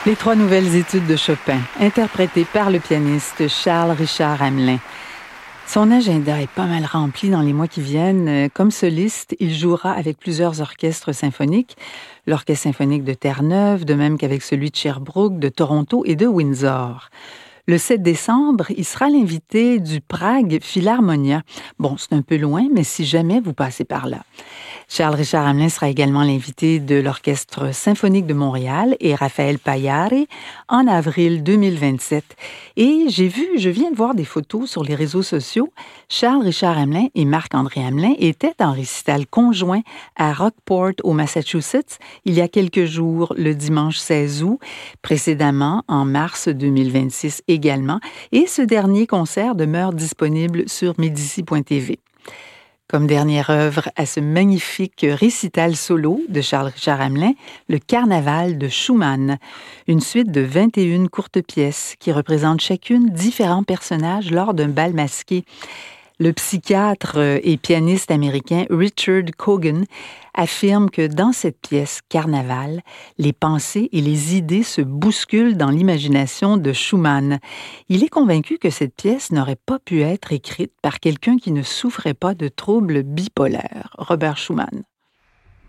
Les 3 nouvelles études de Chopin, interprétées par le pianiste Charles-Richard Hamelin. Son agenda est pas mal rempli dans les mois qui viennent. Comme soliste, il jouera avec plusieurs orchestres symphoniques, l'Orchestre symphonique de Terre-Neuve, de même qu'avec celui de Sherbrooke, de Toronto et de Windsor. Le 7 décembre, il sera l'invité du Prague Philharmonia. Bon, c'est un peu loin, mais si jamais vous passez par là. Charles-Richard Hamelin sera également l'invité de l'Orchestre symphonique de Montréal et Raphaël Paillari en avril 2027. Et je viens de voir des photos sur les réseaux sociaux. Charles-Richard Hamelin et Marc-André Hamelin étaient en récital conjoint à Rockport, au Massachusetts, il y a quelques jours, le dimanche 16 août, précédemment en mars 2026 également, et ce dernier concert demeure disponible sur Medici.tv. Comme dernière œuvre à ce magnifique récital solo de Charles-Richard Hamelin, le Carnaval de Schumann, une suite de 21 courtes pièces qui représentent chacune différents personnages lors d'un bal masqué. Le psychiatre et pianiste américain Richard Cogan affirme que dans cette pièce Carnaval, les pensées et les idées se bousculent dans l'imagination de Schumann. Il est convaincu que cette pièce n'aurait pas pu être écrite par quelqu'un qui ne souffrait pas de troubles bipolaires. Robert Schumann.